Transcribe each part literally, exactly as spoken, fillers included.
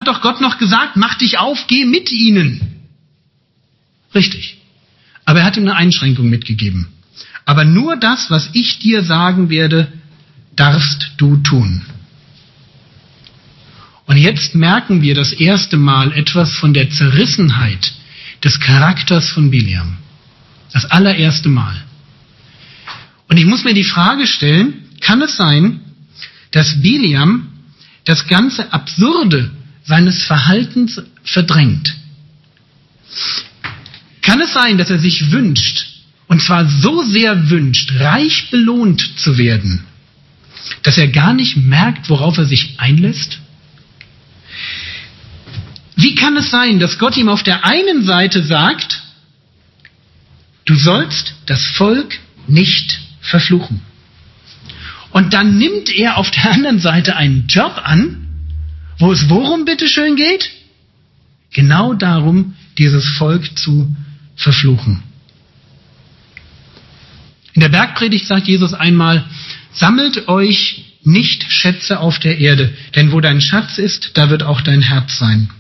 doch Gott noch gesagt, mach dich auf, geh mit ihnen. Richtig. Aber er hat ihm eine Einschränkung mitgegeben. Aber nur das, was ich dir sagen werde, darfst du tun. Und jetzt merken wir das erste Mal etwas von der Zerrissenheit des Charakters von Bileam. Das allererste Mal. Und ich muss mir die Frage stellen, kann es sein, dass Bileam das ganze Absurde seines Verhaltens verdrängt? Kann es sein, dass er sich wünscht, und zwar so sehr wünscht, reich belohnt zu werden, dass er gar nicht merkt, worauf er sich einlässt? Wie kann es sein, dass Gott ihm auf der einen Seite sagt, du sollst das Volk nicht verfluchen? Und dann nimmt er auf der anderen Seite einen Job an, wo es worum bitteschön geht? Genau darum, dieses Volk zu verfluchen. In der Bergpredigt sagt Jesus einmal, sammelt euch nicht Schätze auf der Erde, denn wo dein Schatz ist, da wird auch dein Herz sein.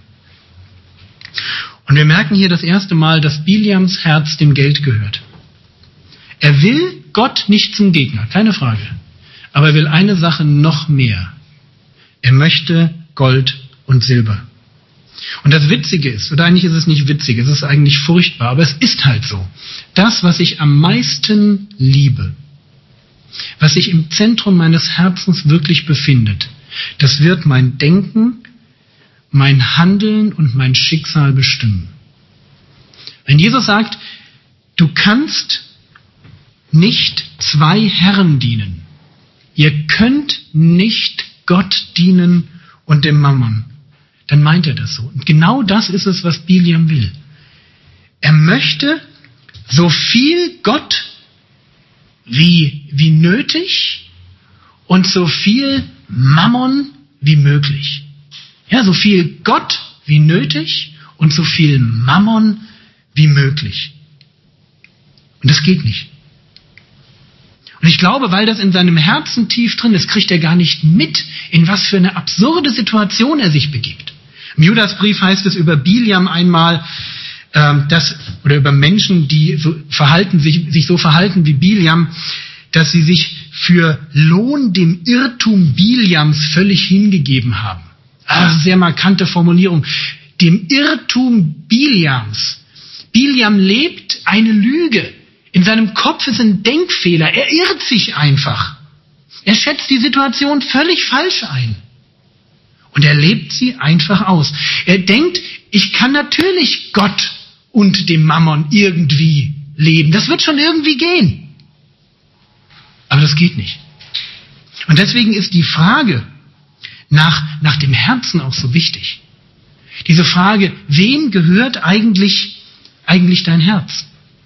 Und wir merken hier das erste Mal, dass Bileams Herz dem Geld gehört. Er will Gott nicht zum Gegner, keine Frage. Aber er will eine Sache noch mehr. Er möchte Gold und Silber. Und das Witzige ist, oder eigentlich ist es nicht witzig, es ist eigentlich furchtbar, aber es ist halt so. Das, was ich am meisten liebe, was sich im Zentrum meines Herzens wirklich befindet, das wird mein Denken, mein Handeln und mein Schicksal bestimmen. Wenn Jesus sagt, du kannst nicht zwei Herren dienen, ihr könnt nicht Gott dienen und dem Mammon, dann meint er das so. Und genau das ist es, was Bileam will. Er möchte so viel Gott wie, wie nötig und so viel Mammon wie möglich. Ja, so viel Gott wie nötig und so viel Mammon wie möglich. Und das geht nicht. Und ich glaube, weil das in seinem Herzen tief drin ist, kriegt er gar nicht mit, in was für eine absurde Situation er sich begibt. Im Judasbrief heißt es über Bileam einmal, ähm, dass, oder über Menschen, die so verhalten, sich, sich so verhalten wie Bileam, dass sie sich für Lohn dem Irrtum Bileams völlig hingegeben haben. Ah, sehr markante Formulierung. Dem Irrtum Bileams. Bileam lebt eine Lüge. In seinem Kopf ist ein Denkfehler. Er irrt sich einfach. Er schätzt die Situation völlig falsch ein. Und er lebt sie einfach aus. Er denkt, ich kann natürlich Gott und dem Mammon irgendwie leben. Das wird schon irgendwie gehen. Aber das geht nicht. Und deswegen ist die Frage nach, nach dem Herzen auch so wichtig. Diese Frage, wem gehört eigentlich, eigentlich dein Herz?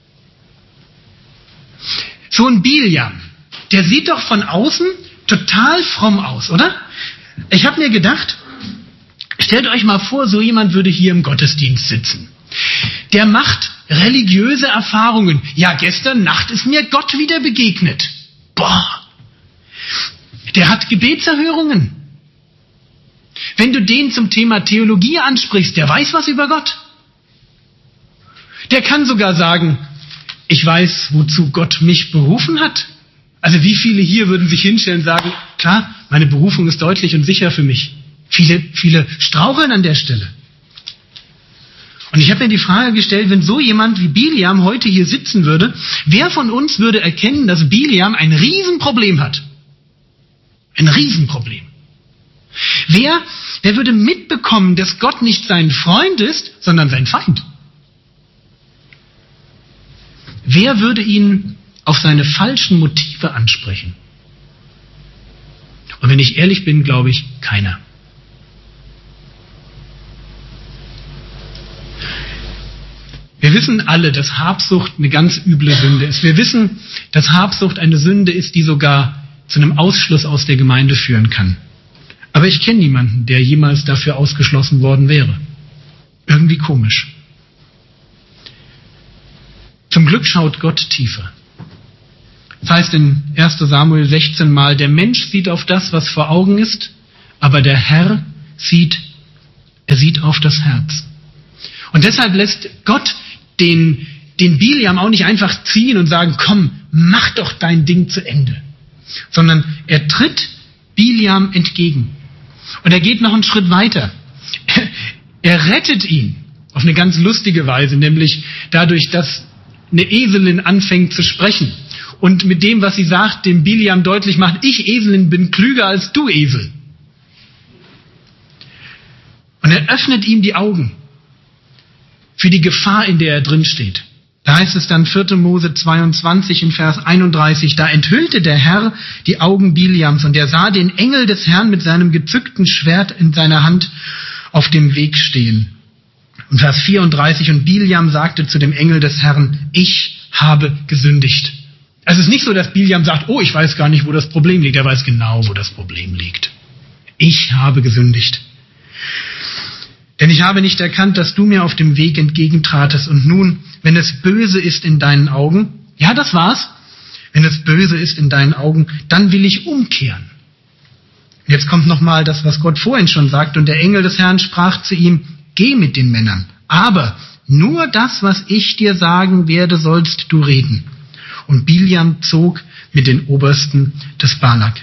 So ein Bileam, der sieht doch von außen total fromm aus, oder? Ich habe mir gedacht, stellt euch mal vor, so jemand würde hier im Gottesdienst sitzen. Der macht religiöse Erfahrungen. Ja, gestern Nacht ist mir Gott wieder begegnet. Boah. Der hat Gebetserhörungen. Wenn du den zum Thema Theologie ansprichst, der weiß was über Gott. Der kann sogar sagen, ich weiß, wozu Gott mich berufen hat. Also wie viele hier würden sich hinstellen und sagen, klar, meine Berufung ist deutlich und sicher für mich. Viele, viele straucheln an der Stelle. Und ich habe mir die Frage gestellt, wenn so jemand wie Bileam heute hier sitzen würde, wer von uns würde erkennen, dass Bileam ein Riesenproblem hat? Ein Riesenproblem. Wer, wer würde mitbekommen, dass Gott nicht sein Freund ist, sondern sein Feind? Wer würde ihn auf seine falschen Motive ansprechen? Und wenn ich ehrlich bin, glaube ich, keiner. Wir wissen alle, dass Habsucht eine ganz üble Sünde ist. Wir wissen, dass Habsucht eine Sünde ist, die sogar zu einem Ausschluss aus der Gemeinde führen kann. Aber ich kenne niemanden, der jemals dafür ausgeschlossen worden wäre. Irgendwie komisch. Zum Glück schaut Gott tiefer. Das heißt in erster Samuel sechzehn mal, der Mensch sieht auf das, was vor Augen ist, aber der Herr sieht Er sieht auf das Herz. Und deshalb lässt Gott den, den Biliam auch nicht einfach ziehen und sagen, komm, mach doch dein Ding zu Ende. Sondern er tritt Biliam entgegen. Und er geht noch einen Schritt weiter. Er rettet ihn auf eine ganz lustige Weise, nämlich dadurch, dass eine Eselin anfängt zu sprechen und mit dem, was sie sagt, dem Biliam deutlich macht, ich Eselin bin klüger als du Esel. Und er öffnet ihm die Augen für die Gefahr, in der er drin steht. Da heißt es dann vierte Mose zweiundzwanzig in Vers einunddreißig, da enthüllte der Herr die Augen Biliams und er sah den Engel des Herrn mit seinem gezückten Schwert in seiner Hand auf dem Weg stehen. Und Vers vierunddreißig, und Biliam sagte zu dem Engel des Herrn, ich habe gesündigt. Es ist nicht so, dass Biliam sagt, oh, ich weiß gar nicht, wo das Problem liegt. Er weiß genau, wo das Problem liegt. Ich habe gesündigt. Denn ich habe nicht erkannt, dass du mir auf dem Weg entgegentratest. Und nun, wenn es böse ist in deinen Augen, ja, das war's. Wenn es böse ist in deinen Augen, dann will ich umkehren. Jetzt kommt nochmal das, was Gott vorhin schon sagt. Und der Engel des Herrn sprach zu ihm, geh mit den Männern, aber nur das, was ich dir sagen werde, sollst du reden. Und Biliam zog mit den Obersten des Balak.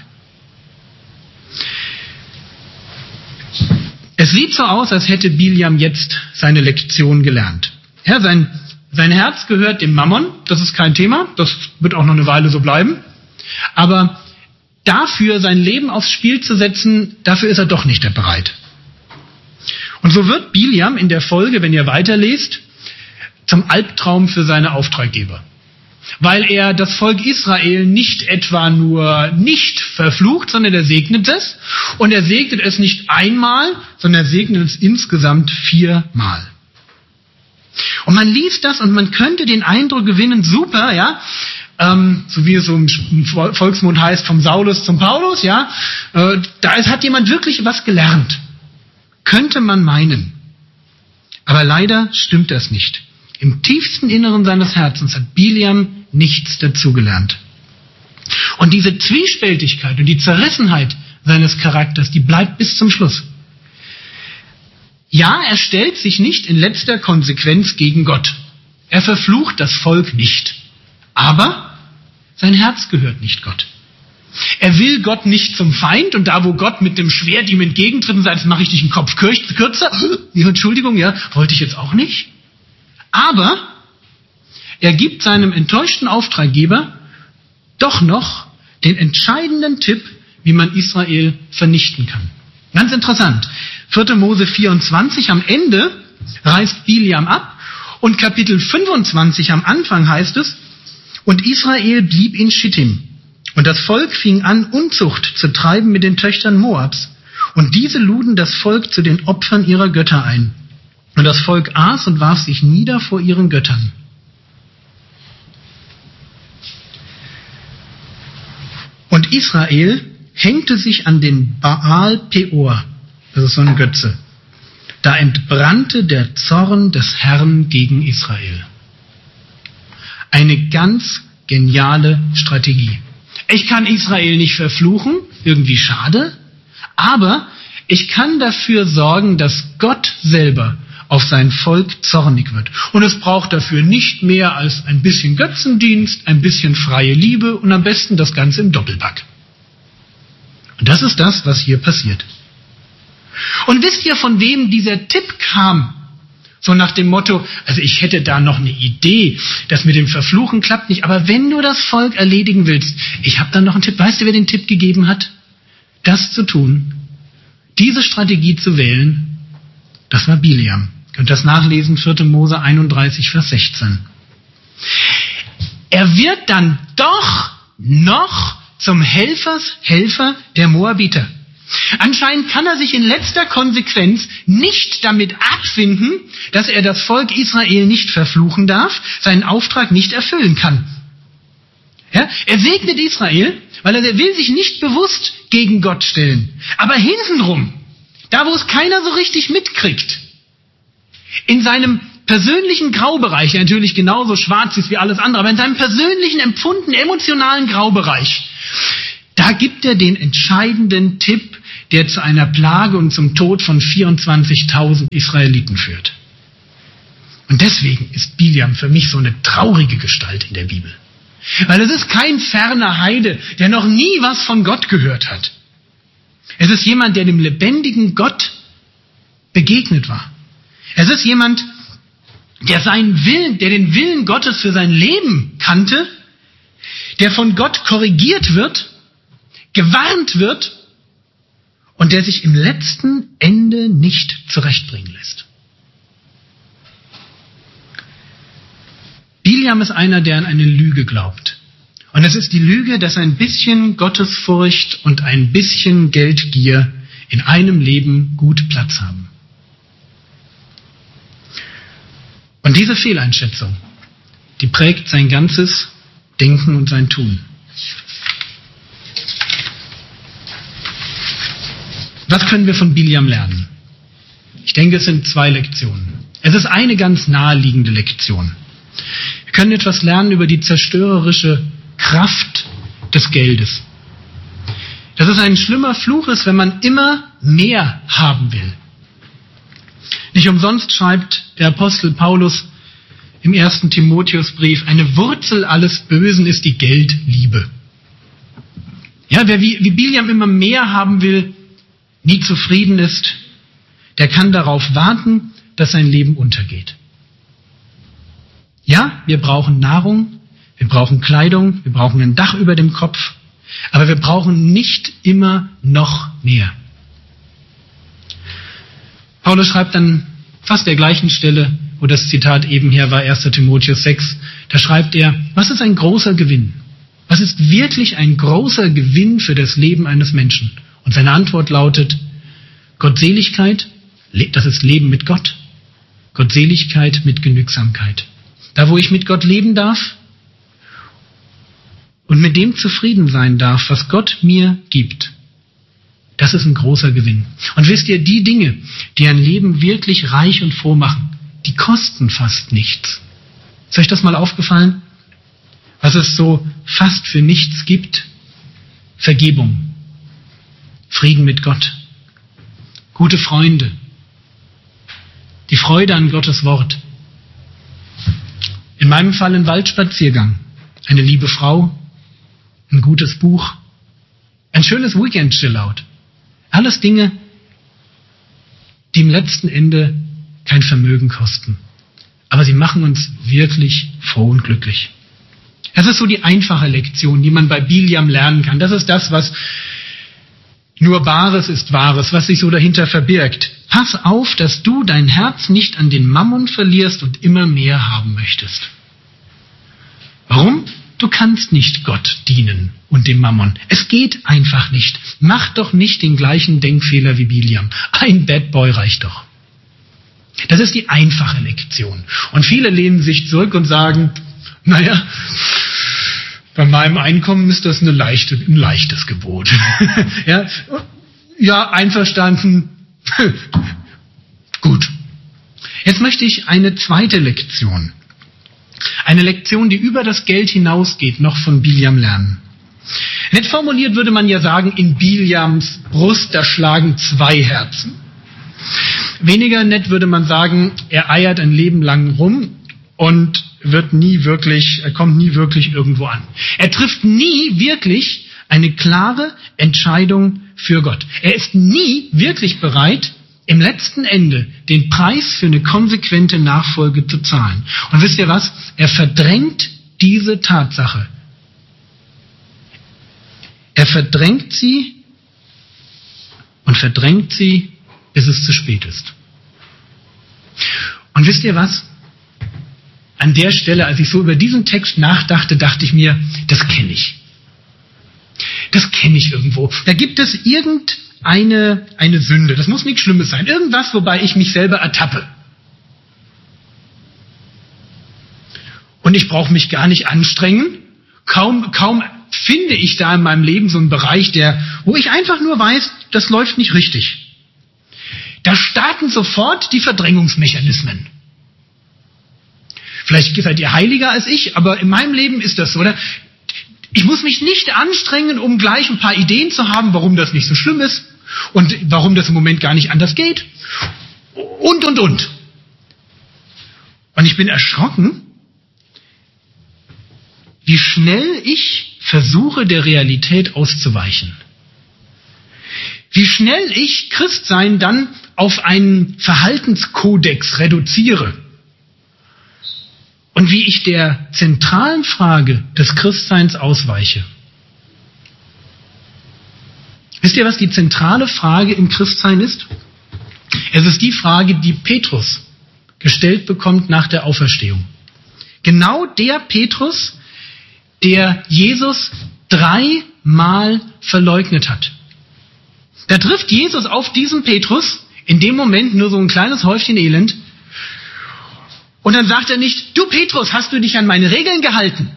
Es sieht so aus, als hätte Biliam jetzt seine Lektion gelernt. Ja, sein, sein Herz gehört dem Mammon, das ist kein Thema, das wird auch noch eine Weile so bleiben. Aber dafür sein Leben aufs Spiel zu setzen, dafür ist er doch nicht bereit. Und so wird Biliam in der Folge, wenn ihr weiterlest, zum Albtraum für seine Auftraggeber. Weil er das Volk Israel nicht etwa nur nicht verflucht, sondern er segnet es. Und er segnet es nicht einmal, sondern er segnet es insgesamt viermal. Und man liest das und man könnte den Eindruck gewinnen, super, ja, ähm, so wie es so im Volksmund heißt, vom Saulus zum Paulus, ja, äh, da ist, hat jemand wirklich was gelernt. Könnte man meinen. Aber leider stimmt das nicht. Im tiefsten Inneren seines Herzens hat Biliam nichts dazugelernt. Und diese Zwiespältigkeit und die Zerrissenheit seines Charakters, die bleibt bis zum Schluss. Ja, er stellt sich nicht in letzter Konsequenz gegen Gott. Er verflucht das Volk nicht. Aber sein Herz gehört nicht Gott. Er will Gott nicht zum Feind und da, wo Gott mit dem Schwert ihm entgegentritt und sagt, jetzt mache ich dich den Kopf kürzer, Entschuldigung, ja, wollte ich jetzt auch nicht. Aber er gibt seinem enttäuschten Auftraggeber doch noch den entscheidenden Tipp, wie man Israel vernichten kann. Ganz interessant. vierte Mose vierundzwanzig, am Ende reist Biliam ab und Kapitel fünfundzwanzig am Anfang heißt es, und Israel blieb in Schittim. Und das Volk fing an, Unzucht zu treiben mit den Töchtern Moabs. Und diese luden das Volk zu den Opfern ihrer Götter ein. Und das Volk aß und warf sich nieder vor ihren Göttern. Und Israel hängte sich an den Baal Peor, das ist so ein Götze. Da entbrannte der Zorn des Herrn gegen Israel. Eine ganz geniale Strategie. Ich kann Israel nicht verfluchen, irgendwie schade, aber ich kann dafür sorgen, dass Gott selber auf sein Volk zornig wird. Und es braucht dafür nicht mehr als ein bisschen Götzendienst, ein bisschen freie Liebe und am besten das Ganze im Doppelpack. Und das ist das, was hier passiert. Und wisst ihr, von wem dieser Tipp kam? So nach dem Motto, also ich hätte da noch eine Idee, das mit dem Verfluchen klappt nicht, aber wenn du das Volk erledigen willst, ich habe da noch einen Tipp. Weißt du, wer den Tipp gegeben hat? Das zu tun, diese Strategie zu wählen, das war Biliam. Ihr könnt das nachlesen, vierte Mose einunddreißig, Vers sechzehn. Er wird dann doch noch zum Helfers Helfer der Moabiter. Anscheinend kann er sich in letzter Konsequenz nicht damit abfinden, dass er das Volk Israel nicht verfluchen darf, seinen Auftrag nicht erfüllen kann. Ja, er segnet Israel, weil er will sich nicht bewusst gegen Gott stellen. Aber hintenrum, da wo es keiner so richtig mitkriegt, in seinem persönlichen Graubereich, der natürlich genauso schwarz ist wie alles andere, aber in seinem persönlichen, empfundenen, emotionalen Graubereich, da gibt er den entscheidenden Tipp, der zu einer Plage und zum Tod von vierundzwanzigtausend Israeliten führt. Und deswegen ist Biliam für mich so eine traurige Gestalt in der Bibel. Weil es ist kein ferner Heide, der noch nie was von Gott gehört hat. Es ist jemand, der dem lebendigen Gott begegnet war. Es ist jemand, der seinen Willen, der den Willen Gottes für sein Leben kannte, der von Gott korrigiert wird, gewarnt wird und der sich im letzten Ende nicht zurechtbringen lässt. Biliam ist einer, der an eine Lüge glaubt. Und es ist die Lüge, dass ein bisschen Gottesfurcht und ein bisschen Geldgier in einem Leben gut Platz haben. Und diese Fehleinschätzung, die prägt sein ganzes Denken und sein Tun. Was können wir von Biliam lernen? Ich denke, es sind zwei Lektionen. Es ist eine ganz naheliegende Lektion. Wir können etwas lernen über die zerstörerische Kraft des Geldes. Dass es ein schlimmer Fluch ist, wenn man immer mehr haben will. Nicht umsonst schreibt der Apostel Paulus im ersten Timotheusbrief, eine Wurzel alles Bösen ist die Geldliebe. Ja, wer wie, wie Biliam immer mehr haben will, nie zufrieden ist, der kann darauf warten, dass sein Leben untergeht. Ja, wir brauchen Nahrung, wir brauchen Kleidung, wir brauchen ein Dach über dem Kopf, aber wir brauchen nicht immer noch mehr. Paulus schreibt an fast der gleichen Stelle, wo das Zitat eben her war, erster Timotheus sechs, da schreibt er, was ist ein großer Gewinn? Was ist wirklich ein großer Gewinn für das Leben eines Menschen? Und seine Antwort lautet, Gottseligkeit, das ist Leben mit Gott, Gottseligkeit mit Genügsamkeit. Da, wo ich mit Gott leben darf und mit dem zufrieden sein darf, was Gott mir gibt, das ist ein großer Gewinn. Und wisst ihr, die Dinge, die ein Leben wirklich reich und froh machen, die kosten fast nichts. Ist euch das mal aufgefallen? Was es so fast für nichts gibt? Vergebung, Frieden mit Gott, gute Freunde, die Freude an Gottes Wort. In meinem Fall ein Waldspaziergang, eine liebe Frau, ein gutes Buch, ein schönes Weekend-Chillout. Alles Dinge, die im letzten Ende kein Vermögen kosten. Aber sie machen uns wirklich froh und glücklich. Das ist so die einfache Lektion, die man bei Biliam lernen kann. Das ist das, was nur Bares ist Wahres, was sich so dahinter verbirgt. Pass auf, dass du dein Herz nicht an den Mammon verlierst und immer mehr haben möchtest. Warum? Du kannst nicht Gott dienen und dem Mammon. Es geht einfach nicht. Mach doch nicht den gleichen Denkfehler wie Biliam. Ein Bad Boy reicht doch. Das ist die einfache Lektion. Und viele lehnen sich zurück und sagen, naja, bei meinem Einkommen ist das eine leichte, ein leichtes Gebot. ja, ja, einverstanden. Gut. Jetzt möchte ich eine zweite Lektion. Eine Lektion, die über das Geld hinausgeht, noch von Biliam lernen. Nett formuliert würde man ja sagen, in Biliams Brust, da schlagen zwei Herzen. Weniger nett würde man sagen, er eiert ein Leben lang rum und wird nie wirklich, er kommt nie wirklich irgendwo an. Er trifft nie wirklich eine klare Entscheidung für Gott. Er ist nie wirklich bereit, im letzten Ende den Preis für eine konsequente Nachfolge zu zahlen. Und wisst ihr was? Er verdrängt diese Tatsache. Er verdrängt sie und verdrängt sie, bis es zu spät ist. Und wisst ihr was? An der Stelle, als ich so über diesen Text nachdachte, dachte ich mir, das kenne ich. Das kenne ich irgendwo. Da gibt es irgendeine eine Sünde. Das muss nichts Schlimmes sein. Irgendwas, wobei ich mich selber ertappe. Und ich brauche mich gar nicht anstrengen. Kaum, kaum finde ich da in meinem Leben so einen Bereich, der, wo ich einfach nur weiß, das läuft nicht richtig. Da starten sofort die Verdrängungsmechanismen. Vielleicht seid ihr heiliger als ich, aber in meinem Leben ist das so. Oder? Ich muss mich nicht anstrengen, um gleich ein paar Ideen zu haben, warum das nicht so schlimm ist. und warum das im Moment gar nicht anders geht und, und, und. Und ich bin erschrocken, wie schnell ich versuche, der Realität auszuweichen. Wie schnell ich Christsein dann auf einen Verhaltenskodex reduziere. Und wie ich der zentralen Frage des Christseins ausweiche. Wisst ihr, was die zentrale Frage im Christsein ist? Es ist die Frage, die Petrus gestellt bekommt nach der Auferstehung. Genau der Petrus, der Jesus dreimal verleugnet hat. Da trifft Jesus auf diesen Petrus, in dem Moment nur so ein kleines Häufchen Elend, und dann sagt er nicht, du Petrus, hast du dich an meine Regeln gehalten?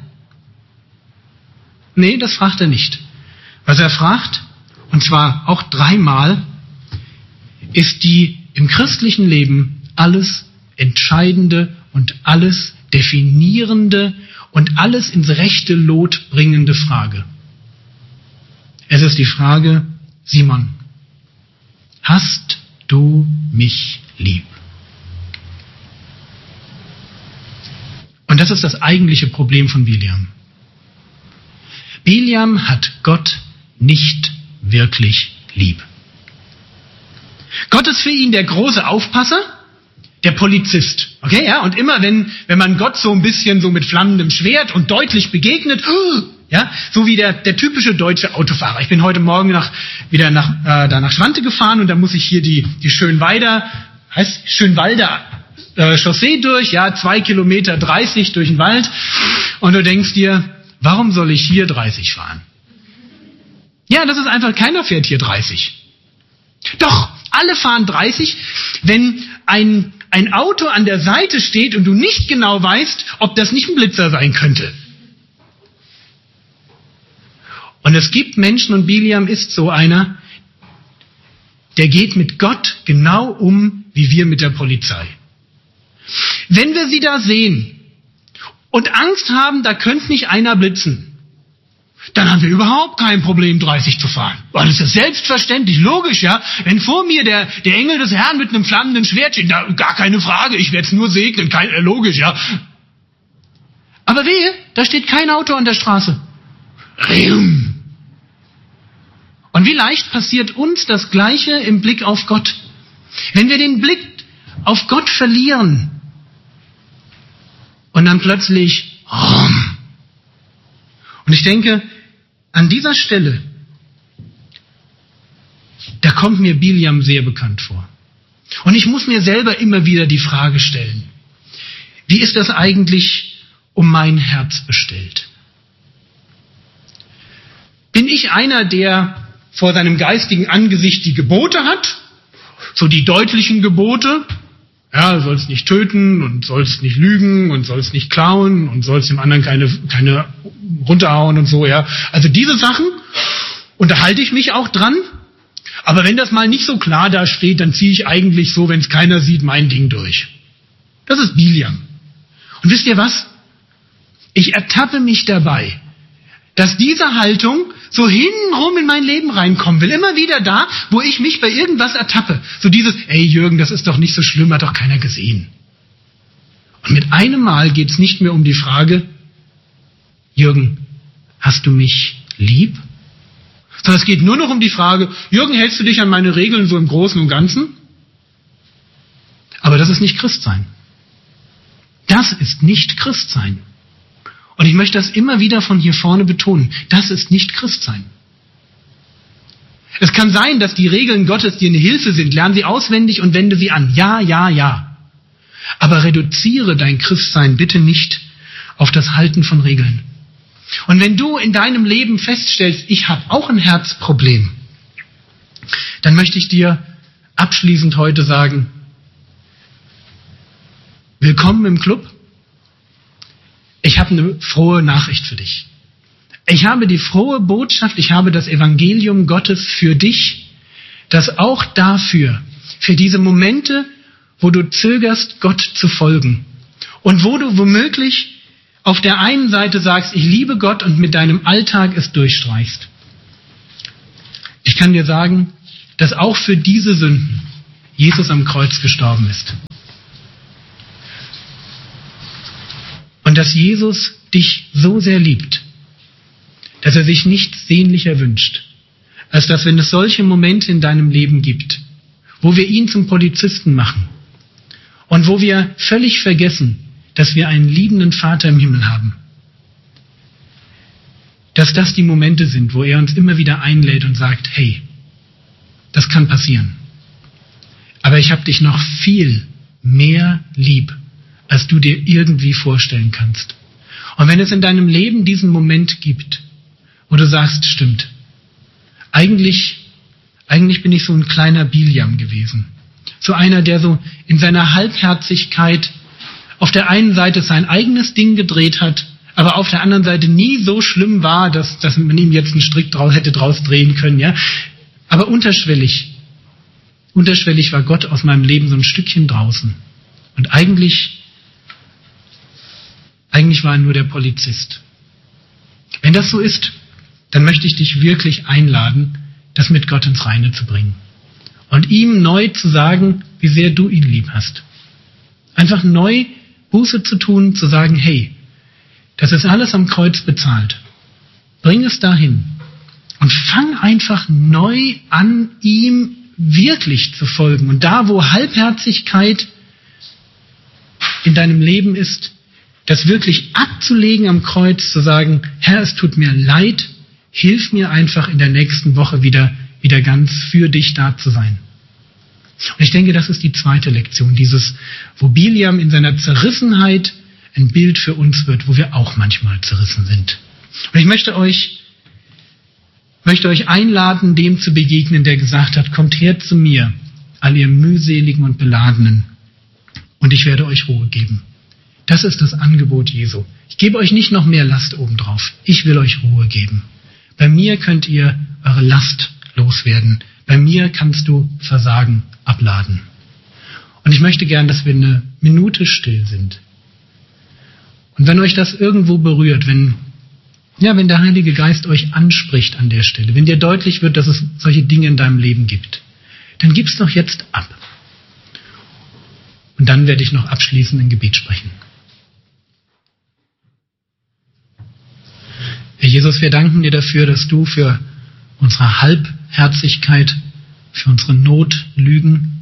Nee, das fragt er nicht. Was er fragt, und zwar auch dreimal, ist die im christlichen Leben alles entscheidende und alles definierende und alles ins rechte Lot bringende Frage. Es ist die Frage, Simon, hast du mich lieb? Und das ist das eigentliche Problem von Biliam. Biliam hat Gott nicht wirklich lieb. Gott ist für ihn der große Aufpasser, der Polizist. Okay, ja, und immer wenn, wenn man Gott so ein bisschen so mit flammendem Schwert und deutlich begegnet, ja, so wie der, der typische deutsche Autofahrer. Ich bin heute Morgen nach, wieder nach, äh, da nach Schwante gefahren und da muss ich hier die, die Schönwalder, heißt Schönwalder äh, Chaussee durch, ja, zwei Kilometer dreißig durch den Wald. Und du denkst dir, warum soll ich hier dreißig fahren? Ja, das ist einfach, keiner fährt hier dreißig. Doch, alle fahren dreißig, wenn ein, ein Auto an der Seite steht und du nicht genau weißt, ob das nicht ein Blitzer sein könnte. Und es gibt Menschen, und Biliam ist so einer, der geht mit Gott genau um, wie wir mit der Polizei. Wenn wir sie da sehen und Angst haben, da könnte nicht einer blitzen, dann haben wir überhaupt kein Problem, dreißig zu fahren. Weil es ist selbstverständlich, logisch, ja. Wenn vor mir der, der Engel des Herrn mit einem flammenden Schwert steht, da, gar keine Frage, ich werde es nur segnen, kein, äh, logisch, ja. Aber wehe, da steht kein Auto an der Straße. Rium. Und wie leicht passiert uns das Gleiche im Blick auf Gott? Wenn wir den Blick auf Gott verlieren und dann plötzlich, rum. Und ich denke, an dieser Stelle, da kommt mir Biliam sehr bekannt vor. Und ich muss mir selber immer wieder die Frage stellen, wie ist das eigentlich um mein Herz bestellt? Bin ich einer, der vor seinem geistigen Angesicht die Gebote hat, so die deutlichen Gebote, ja, sollst nicht töten und sollst nicht lügen und sollst nicht klauen und sollst dem anderen keine, keine runterhauen und so, ja. Also diese Sachen, und da halte ich mich auch dran. Aber wenn das mal nicht so klar da steht, dann ziehe ich eigentlich so, wenn es keiner sieht, mein Ding durch. Das ist Biliam. Und wisst ihr was? Ich ertappe mich dabei, dass diese Haltung so hintenrum in mein Leben reinkommen will. Immer wieder da, wo ich mich bei irgendwas ertappe. So dieses, ey Jürgen, das ist doch nicht so schlimm, hat doch keiner gesehen. Und mit einem Mal geht es nicht mehr um die Frage, Jürgen, hast du mich lieb? Sondern es geht nur noch um die Frage, Jürgen, hältst du dich an meine Regeln so im Großen und Ganzen? Aber das ist nicht Christsein. Das ist nicht Christsein. Und ich möchte das immer wieder von hier vorne betonen. Das ist nicht Christsein. Es kann sein, dass die Regeln Gottes dir eine Hilfe sind. Lern sie auswendig und wende sie an. Ja, ja, ja. Aber reduziere dein Christsein bitte nicht auf das Halten von Regeln. Und wenn du in deinem Leben feststellst, ich habe auch ein Herzproblem, dann möchte ich dir abschließend heute sagen, willkommen im Club. Ich habe eine frohe Nachricht für dich. Ich habe die frohe Botschaft, ich habe das Evangelium Gottes für dich, das auch dafür, für diese Momente, wo du zögerst, Gott zu folgen und wo du womöglich auf der einen Seite sagst, ich liebe Gott und mit deinem Alltag es durchstreichst. Ich kann dir sagen, dass auch für diese Sünden Jesus am Kreuz gestorben ist. Und dass Jesus dich so sehr liebt, dass er sich nichts sehnlicher wünscht, als dass, wenn es solche Momente in deinem Leben gibt, wo wir ihn zum Polizisten machen und wo wir völlig vergessen, dass wir einen liebenden Vater im Himmel haben, dass das die Momente sind, wo er uns immer wieder einlädt und sagt, hey, das kann passieren. Aber ich habe dich noch viel mehr lieb, als du dir irgendwie vorstellen kannst. Und wenn es in deinem Leben diesen Moment gibt, wo du sagst, stimmt, eigentlich, eigentlich bin ich so ein kleiner Biliam gewesen. So einer, der so in seiner Halbherzigkeit auf der einen Seite sein eigenes Ding gedreht hat, aber auf der anderen Seite nie so schlimm war, dass, dass man ihm jetzt einen Strick draus, hätte draus drehen können, ja. Aber unterschwellig, unterschwellig war Gott aus meinem Leben so ein Stückchen draußen. Und eigentlich, eigentlich war er nur der Polizist. Wenn das so ist, dann möchte ich dich wirklich einladen, das mit Gott ins Reine zu bringen. Und ihm neu zu sagen, wie sehr du ihn lieb hast. Einfach neu Buße zu tun, zu sagen, hey, das ist alles am Kreuz bezahlt. Bring es dahin und fang einfach neu an, ihm wirklich zu folgen. Und da, wo Halbherzigkeit in deinem Leben ist, das wirklich abzulegen am Kreuz, zu sagen, Herr, es tut mir leid, hilf mir einfach in der nächsten Woche wieder, wieder ganz für dich da zu sein. Und ich denke, das ist die zweite Lektion, dieses, wo Biliam in seiner Zerrissenheit ein Bild für uns wird, wo wir auch manchmal zerrissen sind. Und ich möchte euch, möchte euch einladen, dem zu begegnen, der gesagt hat, kommt her zu mir, all ihr mühseligen und Beladenen, und ich werde euch Ruhe geben. Das ist das Angebot Jesu. Ich gebe euch nicht noch mehr Last obendrauf. Ich will euch Ruhe geben. Bei mir könnt ihr eure Last loswerden. Bei mir kannst du Versagen abladen. Und ich möchte gern, dass wir eine Minute still sind. Und wenn euch das irgendwo berührt, wenn, ja, wenn der Heilige Geist euch anspricht an der Stelle, wenn dir deutlich wird, dass es solche Dinge in deinem Leben gibt, dann gib's doch jetzt ab. Und dann werde ich noch abschließend ein Gebet sprechen. Herr Jesus, wir danken dir dafür, dass du für unsere Halbherzigkeit, für unsere Notlügen,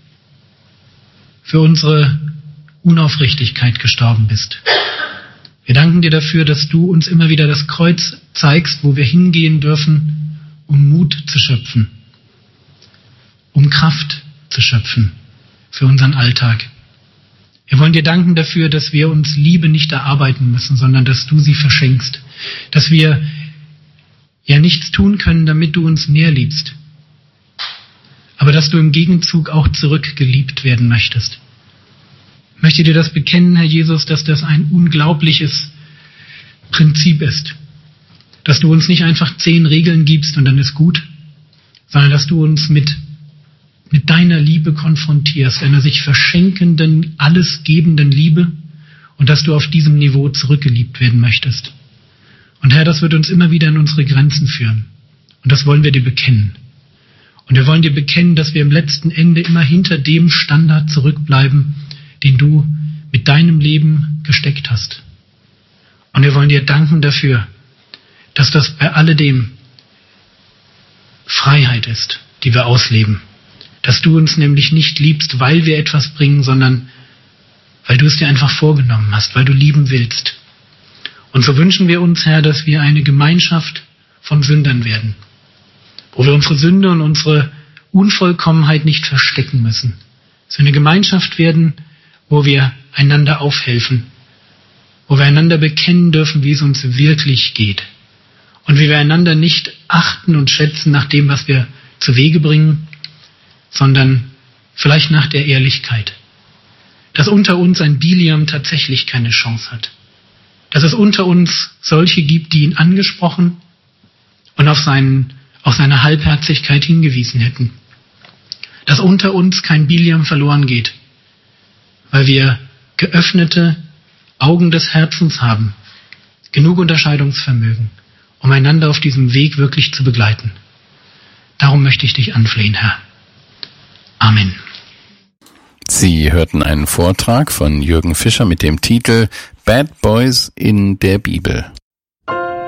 für unsere Unaufrichtigkeit gestorben bist. Wir danken dir dafür, dass du uns immer wieder das Kreuz zeigst, wo wir hingehen dürfen, um Mut zu schöpfen, um Kraft zu schöpfen für unseren Alltag. Wir wollen dir danken dafür, dass wir uns Liebe nicht erarbeiten müssen, sondern dass du sie verschenkst. Dass wir ja nichts tun können, damit du uns mehr liebst. Aber dass du im Gegenzug auch zurückgeliebt werden möchtest. Ich möchte dir das bekennen, Herr Jesus, dass das ein unglaubliches Prinzip ist. Dass du uns nicht einfach zehn Regeln gibst und dann ist gut, sondern dass du uns mit, mit deiner Liebe konfrontierst, einer sich verschenkenden, alles gebenden Liebe, und dass du auf diesem Niveau zurückgeliebt werden möchtest. Und Herr, das wird uns immer wieder in unsere Grenzen führen. Und das wollen wir dir bekennen. Und wir wollen dir bekennen, dass wir im letzten Ende immer hinter dem Standard zurückbleiben, den du mit deinem Leben gesteckt hast. Und wir wollen dir danken dafür, dass das bei alledem Freiheit ist, die wir ausleben. Dass du uns nämlich nicht liebst, weil wir etwas bringen, sondern weil du es dir einfach vorgenommen hast, weil du lieben willst. Und so wünschen wir uns, Herr, dass wir eine Gemeinschaft von Sündern werden, wo wir unsere Sünde und unsere Unvollkommenheit nicht verstecken müssen. Dass wir eine Gemeinschaft werden, wo wir einander aufhelfen, wo wir einander bekennen dürfen, wie es uns wirklich geht. Und wie wir einander nicht achten und schätzen nach dem, was wir zu Wege bringen, sondern vielleicht nach der Ehrlichkeit. Dass unter uns ein Biliam tatsächlich keine Chance hat. Dass es unter uns solche gibt, die ihn angesprochen und auf, seinen, auf seine Halbherzigkeit hingewiesen hätten. Dass unter uns kein Biliam verloren geht, weil wir geöffnete Augen des Herzens haben, genug Unterscheidungsvermögen, um einander auf diesem Weg wirklich zu begleiten. Darum möchte ich dich anflehen, Herr. Amen. Sie hörten einen Vortrag von Jürgen Fischer mit dem Titel Bad Boys in der Bibel.